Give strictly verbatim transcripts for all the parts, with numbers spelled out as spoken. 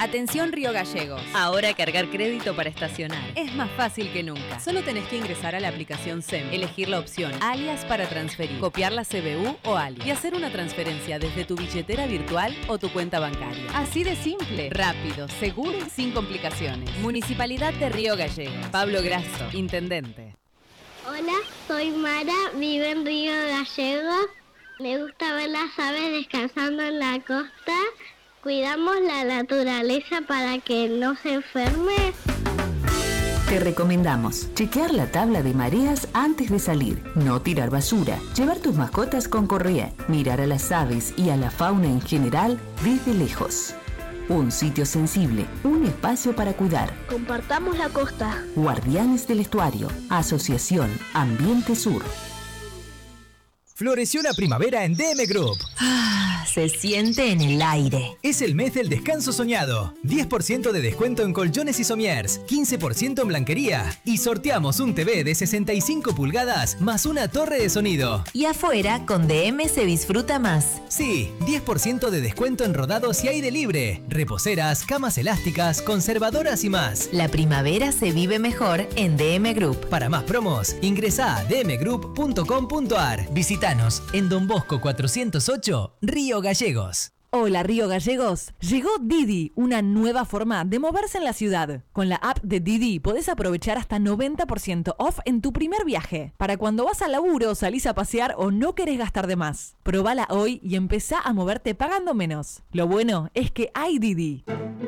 Atención Río Gallegos. Ahora cargar crédito para estacionar es más fácil que nunca. Solo tenés que ingresar a la aplicación S E M, elegir la opción alias para transferir, copiar la C B U o alias y hacer una transferencia desde tu billetera virtual o tu cuenta bancaria. Así de simple, rápido, seguro y sin complicaciones. Municipalidad de Río Gallegos. Pablo Grasso, intendente. Hola, soy Mara, vivo en Río Gallegos. Me gusta ver las aves descansando en la costa. Cuidamos la naturaleza para que no se enferme. Te recomendamos chequear la tabla de mareas antes de salir, no tirar basura, llevar tus mascotas con correa, mirar a las aves y a la fauna en general desde lejos. Un sitio sensible, un espacio para cuidar. Compartamos la costa. Guardianes del Estuario, Asociación Ambiente Sur. Floreció la primavera en D M Group. Ah, se siente en el aire. Es el mes del descanso soñado. diez por ciento de descuento en colchones y somiers, quince por ciento en blanquería. Y sorteamos un T V de sesenta y cinco pulgadas más una torre de sonido. Y afuera, con D M se disfruta más. Sí, diez por ciento de descuento en rodados y aire libre. Reposeras, camas elásticas, conservadoras y más. La primavera se vive mejor en D M Group. Para más promos, ingresá a d m group punto com punto a r. Visítanos en Don Bosco cuatrocientos ocho, Río Gallegos. Hola Río Gallegos, llegó Didi, una nueva forma de moverse en la ciudad. Con la app de Didi podés aprovechar hasta noventa por ciento off en tu primer viaje. Para cuando vas al laburo, salís a pasear o no querés gastar de más. Probala hoy y empezá a moverte pagando menos. Lo bueno es que hay Didi.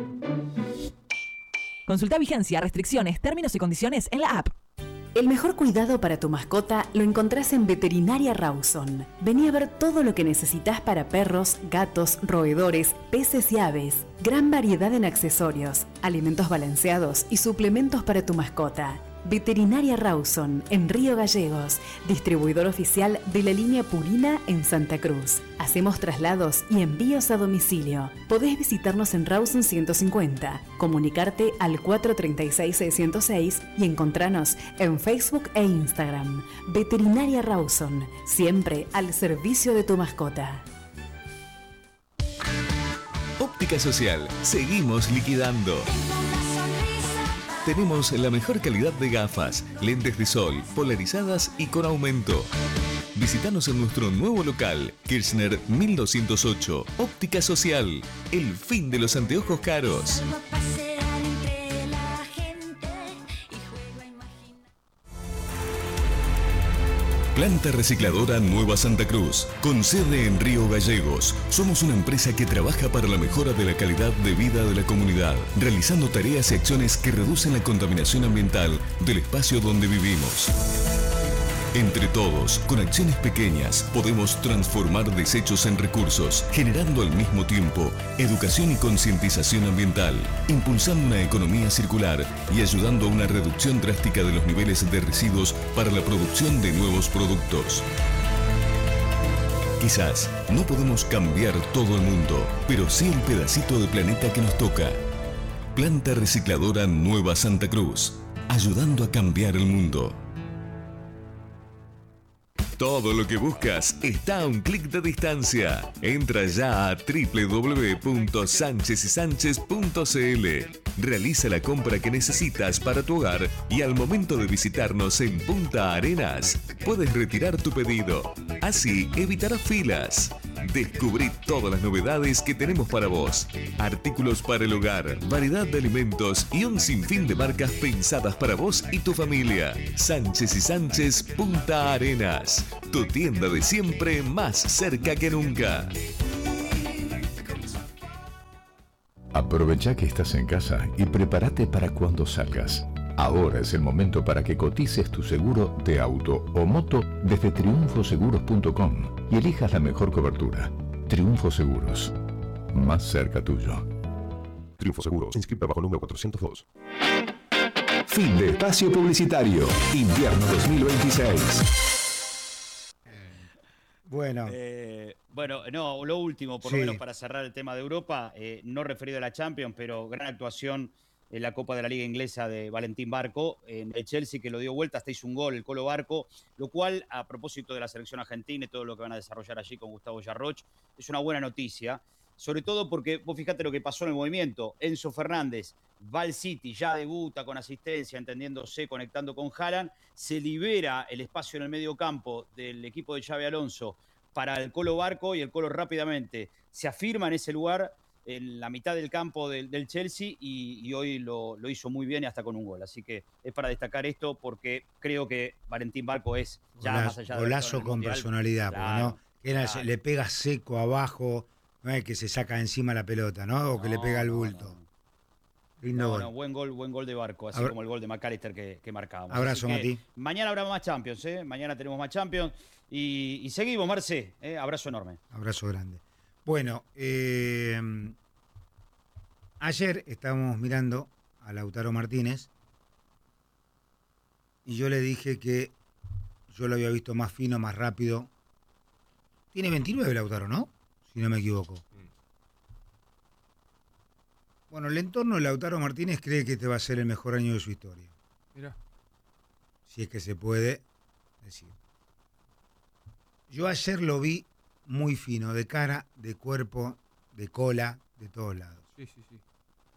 Consulta vigencia, restricciones, términos y condiciones en la app. El mejor cuidado para tu mascota lo encontrás en Veterinaria Rawson. Vení a ver todo lo que necesitas para perros, gatos, roedores, peces y aves. Gran variedad en accesorios, alimentos balanceados y suplementos para tu mascota. Veterinaria Rawson, en Río Gallegos, distribuidor oficial de la línea Purina en Santa Cruz. Hacemos traslados y envíos a domicilio. Podés visitarnos en Rawson ciento cincuenta, comunicarte al cuatro tres seis, seis cero seis y encontrarnos en Facebook e Instagram. Veterinaria Rawson, siempre al servicio de tu mascota. Óptica Social, seguimos liquidando. Tenemos la mejor calidad de gafas, lentes de sol, polarizadas y con aumento. Visítanos en nuestro nuevo local, Kirchner mil doscientos ocho, Óptica Social, el fin de los anteojos caros. Planta Recicladora Nueva Santa Cruz, con sede en Río Gallegos. Somos una empresa que trabaja para la mejora de la calidad de vida de la comunidad, realizando tareas y acciones que reducen la contaminación ambiental del espacio donde vivimos. Entre todos, con acciones pequeñas, podemos transformar desechos en recursos, generando al mismo tiempo educación y concientización ambiental, impulsando una economía circular y ayudando a una reducción drástica de los niveles de residuos para la producción de nuevos productos. Quizás no podemos cambiar todo el mundo, pero sí el pedacito de planeta que nos toca. Planta Recicladora Nueva Santa Cruz, ayudando a cambiar el mundo. Todo lo que buscas está a un clic de distancia. Entra ya a doble u doble u doble u punto sánchez y sánchez punto c l. Realiza la compra que necesitas para tu hogar y al momento de visitarnos en Punta Arenas, puedes retirar tu pedido. Así evitarás filas. Descubrí todas las novedades que tenemos para vos. Artículos para el hogar, variedad de alimentos y un sinfín de marcas pensadas para vos y tu familia. Sánchez y Sánchez Punta Arenas. Tu tienda de siempre más cerca que nunca. Aprovecha que estás en casa y prepárate para cuando salgas. Ahora es el momento para que cotices tu seguro de auto o moto desde triunfo seguros punto com y elijas la mejor cobertura. Triunfo Seguros, más cerca tuyo. Triunfo Seguros, inscrita bajo número cuatrocientos dos. Fin de espacio publicitario. Invierno dos mil veintiséis. Bueno. Eh, bueno, no, lo último, por sí. lo menos para cerrar el tema de Europa, eh, no referido a la Champions, pero gran actuación en la Copa de la Liga Inglesa de Valentín Barco, en el Chelsea, que lo dio vuelta, hasta hizo un gol el Colo Barco, lo cual, a propósito de la selección argentina y todo lo que van a desarrollar allí con Gustavo Yarroch, es una buena noticia. sobre todo porque vos fíjate lo que pasó en el movimiento. Enzo Fernández va al City, ya debuta con asistencia, entendiéndose, conectando con Haaland, se libera el espacio en el medio campo del equipo de Xabi Alonso para el Colo Barco y el Colo rápidamente se afirma en ese lugar en la mitad del campo del, del Chelsea y, y hoy lo, lo hizo muy bien y hasta con un gol. Así que es para destacar esto porque creo que Valentín Barco es ya golazo, más allá de... Golazo con mundial, personalidad, claro, porque, ¿no? Que era, claro. Le pega seco abajo, no es que se saca encima la pelota, ¿no? O que no, le pega al bulto. No, no. Lindo no, gol. No, buen gol, buen gol de Barco, así Abra... como el gol de McAllister que, que marcábamos. Abrazo, Mati. Mañana habrá más Champions, ¿eh? Mañana tenemos más Champions y, y seguimos, Marce. ¿eh? Abrazo enorme. Abrazo grande. Bueno, eh... ayer estábamos mirando a Lautaro Martínez y yo le dije que yo lo había visto más fino, más rápido. Tiene veintinueve Lautaro, ¿no? Si no me equivoco. Bueno, el entorno de Lautaro Martínez cree que este va a ser el mejor año de su historia. Mirá. Si es que se puede decir. Yo ayer lo vi muy fino, de cara, de cuerpo, de cola, de todos lados. Sí, sí, sí.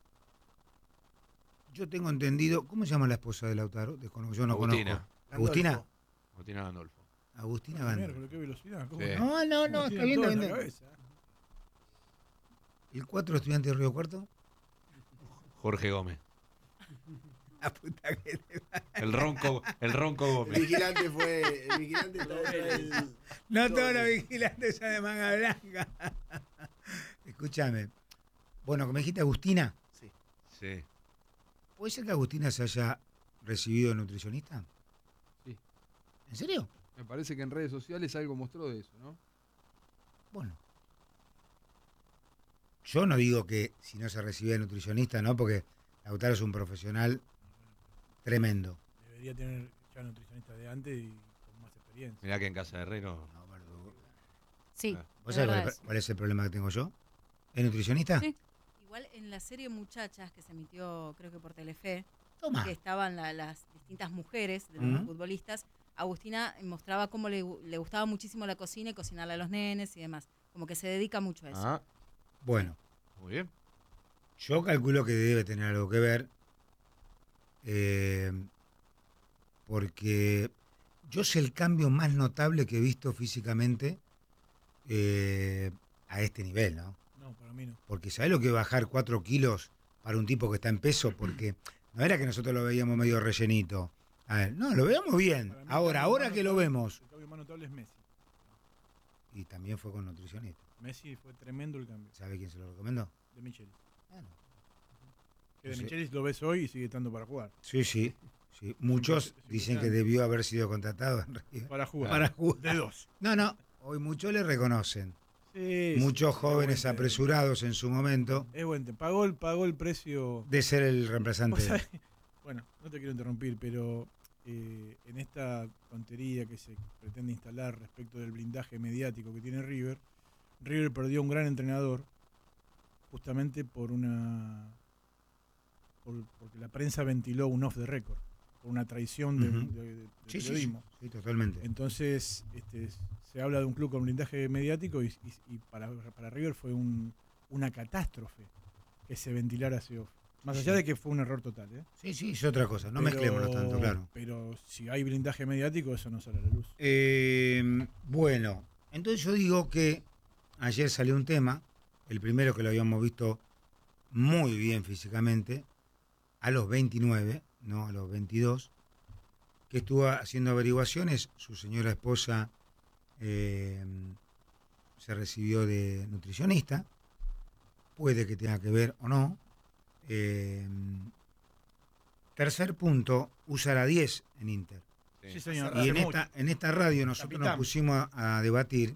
Yo tengo entendido, ¿cómo se llama la esposa de Lautaro? Desconozco, yo no Agustina. conozco. ¿Agustina? Agustina Gandolfo. Agustina Gandolfo. ¿Qué velocidad? ¿Cómo sí. No, no, no, está bien, está bien. ¿El cuatro estudiante de Río Cuarto? Jorge Gómez. La puta que te va. El ronco, el ronco Gómez. El vigilante fue. El vigilante fue el, no todos los vigilantes son de manga blanca. Escúchame. Bueno, como dijiste, Agustina. Sí. Sí. ¿Puede ser que Agustina se haya recibido de nutricionista? Sí. ¿En serio? Me parece que en redes sociales algo mostró de eso, ¿no? Bueno. Yo no digo que si no se recibe de nutricionista, no, porque Lautaro es un profesional tremendo. Debería tener ya nutricionista de antes y con más experiencia. Mirá que en casa de Herrero... No, perdón. Sí. ¿Vos sabés cuál es, cuál es el problema que tengo yo? ¿Es nutricionista? Sí. Igual en la serie Muchachas, que se emitió creo que por Telefe, Toma. que estaban la, las distintas mujeres de los uh-huh. futbolistas, Agustina mostraba cómo le, le gustaba muchísimo la cocina y cocinarle a los nenes y demás. Como que se dedica mucho a eso. Ah. Bueno. Muy bien. Yo calculo que debe tener algo que ver, eh, porque yo sé el cambio más notable que he visto físicamente eh, a este nivel, ¿no? No, para mí no. Porque ¿sabés lo que es bajar cuatro kilos para un tipo que está en peso? Porque no era que nosotros lo veíamos medio rellenito. A ver, no, lo veíamos bien. Ahora, ahora que lo vemos. El cambio más notable es Messi. Y también fue con nutricionista. Messi fue tremendo el cambio. ¿Sabe quién se lo recomendó? De Michelis. Bueno. Que de sí. Michelis lo ves hoy y sigue estando para jugar. Sí, sí. sí. Muchos sí, dicen que debió haber sido contratado en realidad. Para jugar. Para jugar. De dos. No, no. Hoy muchos le reconocen. Sí, Muchos sí, jóvenes apresurados en su momento. Es bueno, pagó el, pagó el precio. De ser el reemplazante. O sea, bueno, no te quiero interrumpir, pero eh, en esta tontería que se pretende instalar respecto del blindaje mediático que tiene River, River perdió un gran entrenador justamente por una por, porque la prensa ventiló un off the record, por una traición de, uh-huh. de, de, de sí, periodismo. Sí, sí, sí, totalmente. Entonces, este, se habla de un club con blindaje mediático y, y, y para, para River fue un, una catástrofe que se ventilara ese off. Más allá sí. de que fue un error total, ¿eh? Sí, sí, es otra cosa, no pero, mezclémonos tanto, claro. Pero si hay blindaje mediático, eso no sale a la luz. Eh, bueno, entonces yo digo que ayer salió un tema, el primero que lo habíamos visto muy bien físicamente, a los veintinueve, no a los veintidós, que estuvo haciendo averiguaciones, su señora esposa eh, se recibió de nutricionista, puede que tenga que ver o no. Eh, tercer punto, usa la diez en Inter. Sí, señor. Y en esta, en esta radio nosotros Capitán. nos pusimos a, a debatir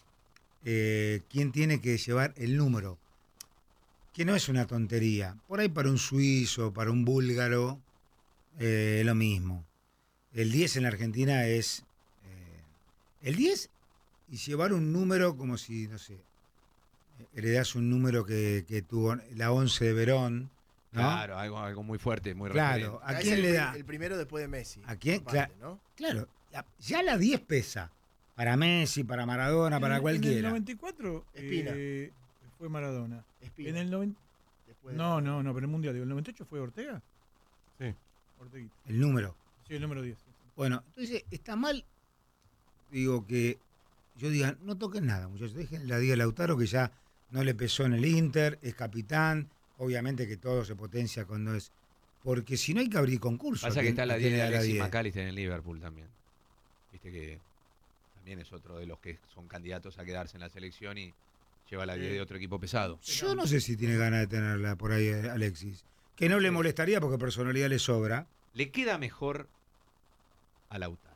eh, quién tiene que llevar el número, que no es una tontería. Por ahí para un suizo, para un búlgaro, eh, lo mismo. El diez en la Argentina es eh, el diez y llevar un número como si, no sé, heredás un número que, que tuvo la once de Verón, ¿no? Claro, algo, algo muy fuerte, muy Claro, referente. ¿a quién el, le da? El primero después de Messi. ¿A quién? Aparte, Cla- ¿no? Claro, ya la diez pesa. Para Messi, para Maradona, para en, cualquiera. En el noventa y cuatro Espina. Eh, fue Maradona. Espina. En el noventa... Después de- No, no, no, pero el Mundial. ¿El noventa y ocho fue Ortega? Sí. Orteguita. El número. Sí, el número diez. Bueno, entonces está mal, digo, que yo diga, no toquen nada, muchachos, dejen la diga Lautaro, que ya no le pesó en el Inter, es capitán, obviamente que todo se potencia cuando es... Porque si no hay que abrir concurso. Pasa que está la diez de tiene Alexis diez. McAllister en el Liverpool también. Viste que también es otro de los que son candidatos a quedarse en la selección y lleva la diez de otro equipo pesado. Yo no sé si tiene ganas de tenerla por ahí, eh, Alexis. Que no le molestaría porque personalidad le sobra. Le queda mejor a Lautaro.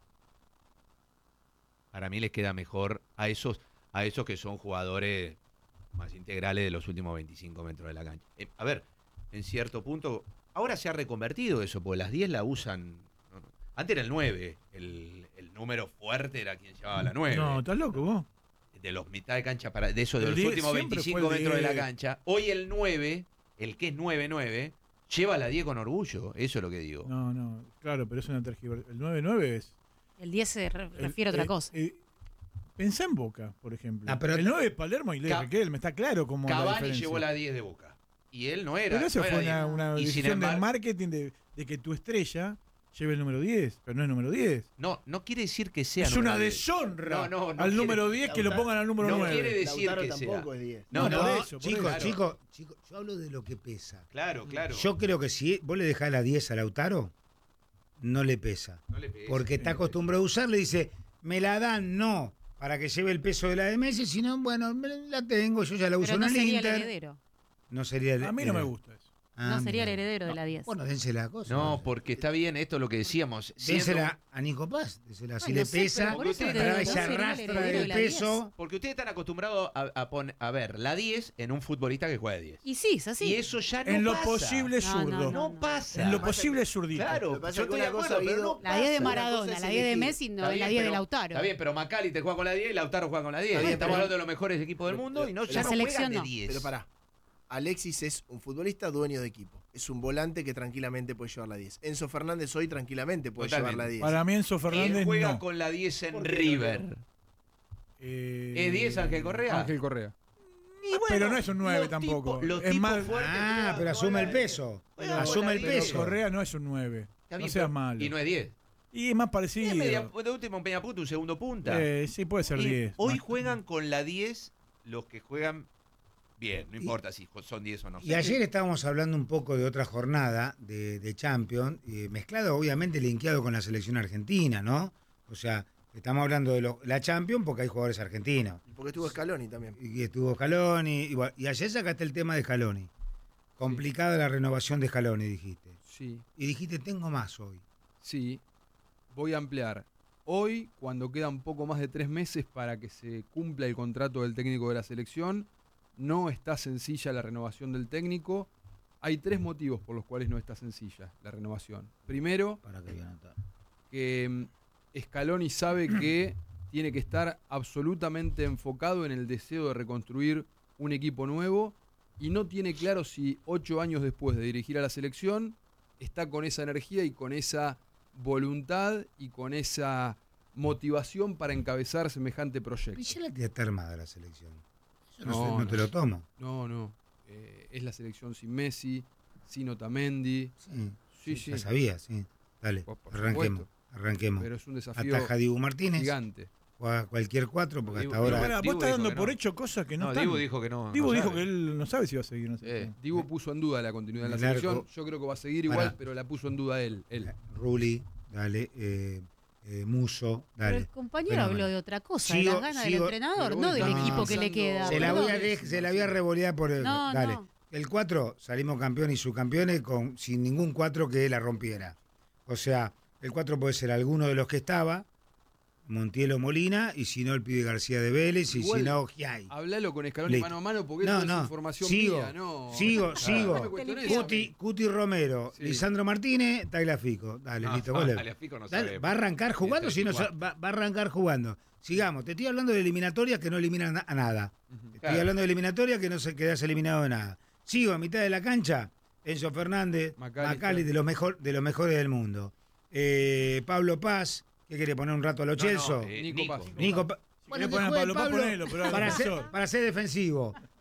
Para mí le queda mejor a esos, a esos que son jugadores más integrales de los últimos veinticinco metros de la cancha. Eh, a ver, en cierto punto, ahora se ha reconvertido eso, porque las diez la usan. no, no. Antes era el nueve, el, el número fuerte era quien llevaba la nueve. No, ¿estás loco vos? De los mitad de cancha para. De eso, de El los diez últimos siempre veinticinco fue el metros de la diez. cancha. Hoy el nueve, el que es nueve nueve, lleva la diez con orgullo. Eso es lo que digo. No, no, claro, pero es una tergiversación. El nueve nueve es... El diez se re- el- refiere a otra eh, cosa. eh, pensá en Boca, por ejemplo. Ah, pero- el nueve es Palermo y Ca- Ley Riquelme, está claro cómo la Cavani diferencia. llevó la diez de Boca. Y él no era. Pero eso no era fue una, diez. una Y sin decisión de embargo- marketing de, de que tu estrella lleve el número diez, pero no es número diez. No, no quiere decir que sea Es número una diez. deshonra No, no, no al quiere- número diez que lo Lautaro- pongan al número no nueve. quiere decir Lautaro que tampoco sea. es diez. No, No, por no, eso, por chicos, eso. chicos, chicos, yo hablo de lo que pesa. Claro, claro. Yo creo que si vos le dejás la diez a Lautaro, no le pesa. No le pesa, Porque está acostumbrado a usar, le dice, me la dan, no, para que lleve el peso de la de Messi, sino, bueno, me la tengo, yo ya la uso Pero en no el sería el Inter. heredero. No sería el- A mí no el- me gusta eso. Ah, no sería el mira. heredero de la diez. Bueno, dense la cosa. No, porque está bien esto es lo que decíamos. siendo- Dénsela a Nico Paz, désela, si Bueno, le sí, pesa, pero por eso te para digo, ella no sería el arrastra heredero de el la peso. Porque ustedes están acostumbrados a, a, pon- a ver la diez en un futbolista que juega de diez. Y sí, es así. Y eso ya no En lo pasa. posible No, zurdo. no, no, No no. pasa. En lo posible zurdito. Claro, Lo que pasa yo es que estoy de una cosa acuerdo, pero ha no habido- La diez de Una Maradona, cosa es la diez de elegir. Messi, no Está es bien, la diez de pero- Lautaro. Está bien, pero Macali te juega con la diez y Lautaro juega con la diez. Está bien, Estamos pero- hablando de los mejores equipos del mundo pero- y no, pero- ya La no selección juegan de no. diez. Pero pará. Alexis es un futbolista dueño de equipo. Es un volante que tranquilamente puede llevar la diez. Enzo Fernández hoy tranquilamente puede Totalmente. llevar la diez. Para mí Enzo Fernández Él juega no. con la diez en ¿Por qué no? River. Eh, ¿Es diez Ángel Correa? Ángel Correa. Y bueno, pero no es un nueve los tampoco. tipos- los es tipos más, fuertes Ah, juegan pero con asume la el diez. peso. Juegan con Asume la el diez. peso. Correa no es un nueve. Está No bien, seas pero- malo. Y no es diez. Y es más parecido. Es media, de último en Peñapunta, un segundo punta. Eh, sí, puede ser Y diez. Hoy Más- juegan con la diez los que juegan bien, no importa si son diez o no. Y ayer estábamos hablando un poco de otra jornada de, de Champions, eh, mezclado obviamente linkeado con la selección argentina, ¿no? O sea, estamos hablando de lo- la Champions porque hay jugadores argentinos. Y porque estuvo Scaloni también. Y estuvo Scaloni, y, bueno, y ayer sacaste el tema de Scaloni. Complicada la renovación de Scaloni, dijiste. Sí, Y dijiste, tengo más hoy. sí. Voy a ampliar. Hoy, cuando quedan poco más de tres meses para que se cumpla el contrato del técnico de la selección, no está sencilla la renovación del técnico. Hay tres motivos por los cuales no está sencilla la renovación. Primero, Para que voy a anotar. que mm, Scaloni sabe que tiene que estar absolutamente enfocado en el deseo de reconstruir un equipo nuevo y no tiene claro si ocho años después de dirigir a la selección está con esa energía y con esa voluntad y con esa motivación para encabezar semejante proyecto. Y ya la tía armada la selección. Eso no, No, sé, no no. te lo tomo. No, no. Eh, es la selección sin Messi, sin Otamendi. Sí, Sí, sí. Ya sabía, sí. Dale, Por- por arranquemos. supuesto. Arranquemos. Pero es un desafío Ataja Dibu Martínez. gigante. Juega cualquier cuatro, porque Dibu- hasta ahora. Dibu- Pará, vos Dibu estás dijo dando que por no. hecho cosas que no, No, están. Dibu dijo que no. Dibu no dijo sabe. que él no sabe si va a seguir. No sé. Eh, Dibu puso en duda la continuidad de la El selección. arco. Yo creo que va a seguir igual, Pará. pero la puso en duda él. él. Ruli, dale. Eh, eh, Muso, Pero dale. el compañero Fenómeno. habló de otra cosa, de Sigo- las ganas sigo- del entrenador, pero no del bueno, equipo que le pensando- queda. Se la, perdón. voy a de- se la voy a revolear por el. No, dale. no. El cuatro, salimos campeón y subcampeones con, sin ningún cuatro que la rompiera. O sea, el cuatro puede ser alguno de los que estaba, Montiel o Molina, y si no, el pibe García de Vélez, y Igual, si no, Giai. Hablalo con Scaloni Listo. mano a mano porque No, eso no. es información Sigo, mía. No, sigo, Claro, sigo. no me cuestiones eso. Cuti, Cuti Romero, Sí. Lisandro Martínez, Tagliafico. Dale, No, listo, gol. Tagliafico no Dale, sabe. va a arrancar jugando, si no, treinta y cuatro. va, va a arrancar jugando. Sigamos, te estoy hablando de eliminatorias que no eliminan a nada. Te estoy Claro. hablando de eliminatorias que no se quedas eliminado de nada. Sigo a mitad de la cancha, Enzo Fernández, McAllister. Macali, de los, mejor, de los mejores del mundo. Eh, Pablo Paz, ¿qué quiere poner un rato a los Chelsea? eh, Nico Nico. Paz. Nico Pa- Si Bueno, querés que poner a juegue Pablo Paz, Pablo ponelo, pero al para, ser, defensor. para ser defensivo.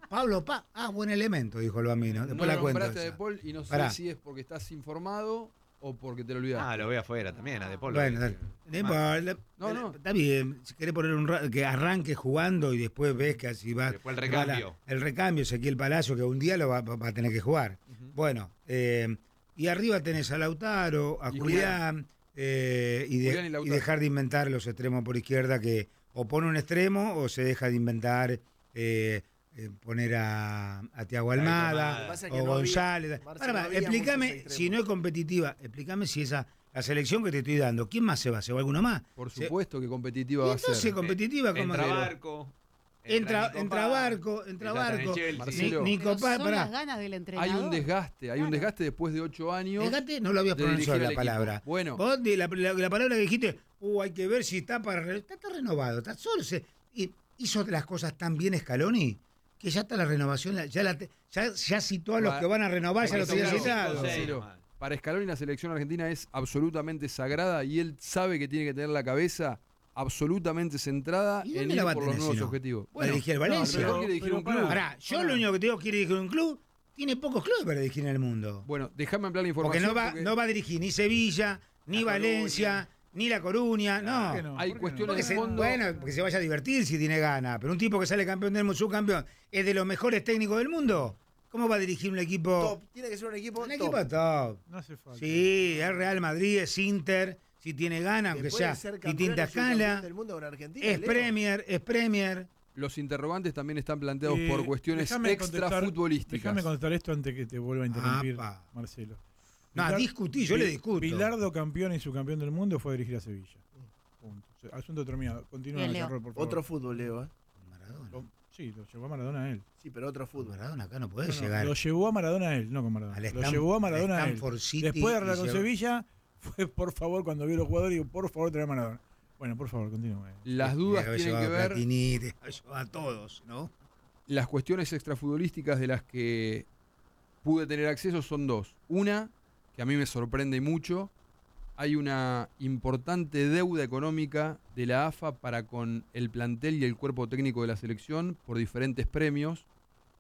Pablo Pa. Ah, buen elemento, dijo el bambino. Después no la lo cuento. nombraste a esa. De Paul y no sé Pará. si es porque estás informado o porque te lo olvidaste. Ah, lo veo afuera también, a De Paul. Bueno, dale. De Paul, No, no. Está bien. Si querés poner un ra- que arranque jugando y después ves que así va. Después el va la- recambio. el recambio, Ezequiel Palacio, que un día lo va, va a tener que jugar. Bueno, eh, y arriba tenés a Lautaro, a Y Julián, eh, y, de- Julián y y Lautaro. dejar de inventar los extremos por izquierda, que o pone un extremo o se deja de inventar. eh, eh, poner a, a Thiago Almada Lo que pasa es o que no había- González. Marce, Ahora, no va, había muchos explícame, extremos. si no es competitiva, explícame si esa la selección que te estoy dando, ¿quién más se va? ¿Se va alguno más? Por Se- supuesto que competitiva ¿Y va a ser. entonces competitiva cómo Entra es? Barco. Entra, Nico entra Paz, Barco, entra ya está en Barco. Chelsea. Marcelo. Ni- Nico Pero Paz, son pará. las ganas del entrenador. Hay un desgaste, hay un desgaste después de ocho años. Desgaste, no lo habías de pronunciado dirigir la al equipo. palabra. Bueno, Vos de la, la- la palabra que dijiste, uh, hay que ver si está para re- está, está renovado, está solo se, y hizo las cosas tan bien Scaloni que ya está la renovación, la- ya la te- ya, ya citó a los Va- que van a renovar, ya los tenía Claro, citados. Marcelo, para Scaloni la selección argentina es absolutamente sagrada y él sabe que tiene que tener la cabeza absolutamente centrada ¿Y en dónde ir la va a por tener, los nuevos si no? objetivos. ¿Va a dirigir el Valencia? No, pero quiere dirigir Pero un club. pará, Pará, yo lo único que tengo que quiere dirigir un club, tiene pocos clubes para dirigir en el mundo. Bueno, déjame ampliar la Porque información. no va, porque no va a dirigir ni Sevilla, ni Valencia, ni La Coruña, no. ¿Por qué no? Hay Porque cuestiones se- de fondo. Bueno, porque se vaya a divertir si tiene ganas. Pero un tipo que sale campeón del mundo, subcampeón, es de los mejores técnicos del mundo. ¿Cómo va a dirigir un equipo? Top. Tiene que ser un equipo Un top. equipo top. No hace falta. Sí, es Real Madrid, es Inter, si tiene ganas, aunque Puede sea ser campeón distinta o subcampeón escala. del mundo con Argentina, Es Leo. Premier, es Premier. Los interrogantes también están planteados Eh, por cuestiones déjame extra contestar- futbolísticas. Déjame contestar esto antes que te vuelva a interrumpir, Apa. Marcelo. No, Pilar- discutí, yo le Pi- discuto. Bilardo, campeón y subcampeón del mundo, fue a dirigir a Sevilla. Punto. O sea, asunto terminado. Continúa, Bien, Leo. Carrol, por favor. Otro fútbol, Leo, ¿eh? Lo- sí, lo llevó a Maradona a él. Sí, pero otro fútbol. Maradona acá no puede No, no, llegar. lo llevó a Maradona a él, no con Maradona. Al Lo Stam- llevó a Maradona al a él. Stamford City Después de arreglar y con llevó- Sevilla, fue por favor, cuando vio los jugadores, digo, por favor, trae a Maradona. Bueno, por favor, continúe. Las dudas Debe haber tienen que llevado a ver Platini, debe haber llevado a todos, ¿no? las cuestiones extrafutbolísticas de las que pude tener acceso son dos. Una, que a mí me sorprende mucho, hay una importante deuda económica de la A F A para con el plantel y el cuerpo técnico de la selección por diferentes premios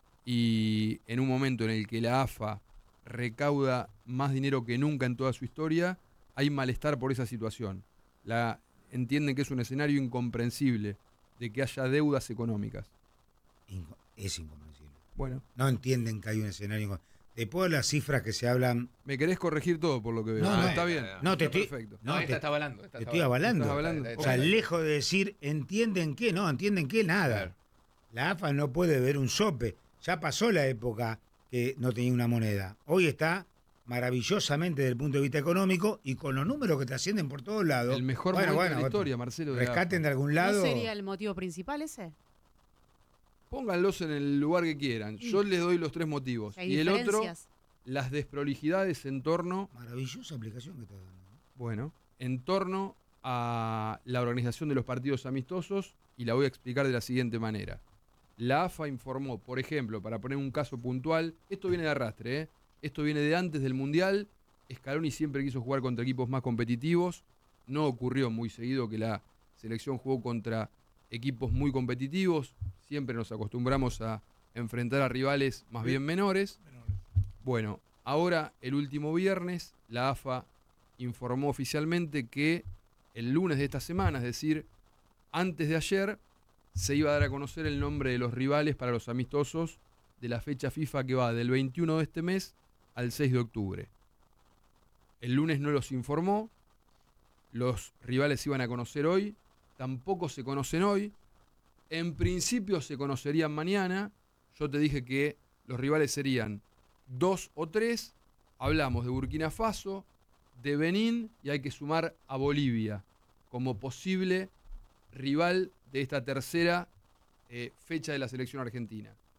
y en un momento en el que la A F A recauda más dinero que nunca en toda su historia, hay malestar por esa situación. La, entienden que es un escenario incomprensible de que haya deudas económicas. Inco- es incomprensible. Bueno. No entienden que hay un escenario. inco- Después de las cifras que se hablan. Me querés corregir todo por lo que veo. No, Ah, no, está bien. No, te Está estoy. perfecto. No, No, te, esta está avalando. esta te está estoy avalando. Estás avalando. O sea, Ok. lejos de decir, ¿entienden qué? No, entienden qué, nada. La A F A no puede ver un sope. Ya pasó la época que no tenía una moneda. Hoy está maravillosamente desde el punto de vista económico y con los números que te ascienden por todos lados. El mejor momento de la historia, Marcelo, de la Rescaten de algún lado. ¿No sería el motivo principal ese? Pónganlos en el lugar que quieran. Yo les doy los tres motivos. Hay Y el otro, diferencias. las desprolijidades en torno, Maravillosa aplicación que está dando. bueno, en torno a la organización de los partidos amistosos y la voy a explicar de la siguiente manera. La A F A informó, por ejemplo, para poner un caso puntual, esto viene de arrastre, ¿eh? Esto viene de antes del Mundial. Scaloni siempre quiso jugar contra equipos más competitivos. No ocurrió muy seguido que la selección jugó contra equipos muy competitivos. Siempre nos acostumbramos a enfrentar a rivales más bien menores. Bueno, ahora el último viernes la A F A informó oficialmente que el lunes de esta semana, es decir, antes de ayer, se iba a dar a conocer el nombre de los rivales para los amistosos de la fecha FIFA que va del veintiuno de este mes al seis de octubre. El lunes no los informó, los rivales se iban a conocer hoy, tampoco se conocen hoy, en principio se conocerían mañana. Yo te dije que los rivales serían dos o tres, hablamos de Burkina Faso, de Benín y hay que sumar a Bolivia como posible rival de esta tercera eh, fecha de la selección argentina.